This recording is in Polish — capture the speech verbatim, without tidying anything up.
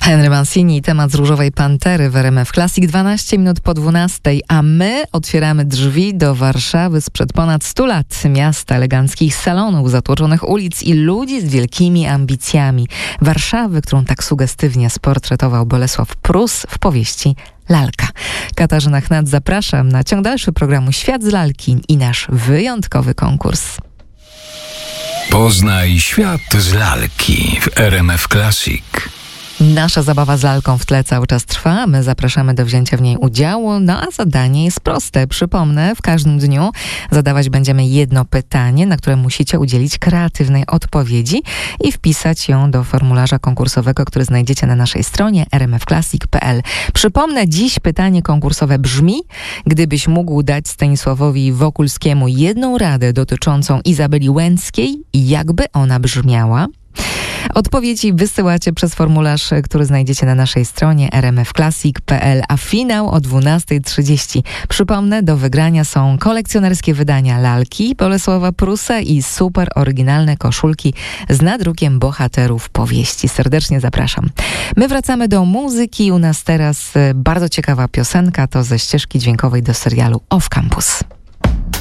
Henry Mancini, temat z Różowej Pantery w R M F Classic, dwanaście minut po dwunastej, a my otwieramy drzwi do Warszawy sprzed ponad stu lat. Miasta eleganckich salonów, zatłoczonych ulic i ludzi z wielkimi ambicjami. Warszawy, którą tak sugestywnie sportretował Bolesław Prus w powieści Lalka. Katarzyna Chnat, zapraszam na ciąg dalszy programu Świat z lalki i nasz wyjątkowy konkurs. Poznaj świat z lalki w R M F Classic. Nasza zabawa z lalką w tle cały czas trwa. My zapraszamy do wzięcia w niej udziału. No a zadanie jest proste. Przypomnę, w każdym dniu zadawać będziemy jedno pytanie, na które musicie udzielić kreatywnej odpowiedzi i wpisać ją do formularza konkursowego, który znajdziecie na naszej stronie r m f classic kropka p l. Przypomnę, dziś pytanie konkursowe brzmi: gdybyś mógł dać Stanisławowi Wokulskiemu jedną radę dotyczącą Izabeli Łęckiej, jakby ona brzmiała? Odpowiedzi wysyłacie przez formularz, który znajdziecie na naszej stronie r m f classic kropka p l, a finał o dwunasta trzydzieści. Przypomnę, do wygrania są kolekcjonerskie wydania Lalki Bolesława Prusa i super oryginalne koszulki z nadrukiem bohaterów powieści. Serdecznie zapraszam. My wracamy do muzyki. U nas teraz bardzo ciekawa piosenka, to ze ścieżki dźwiękowej do serialu Off Campus.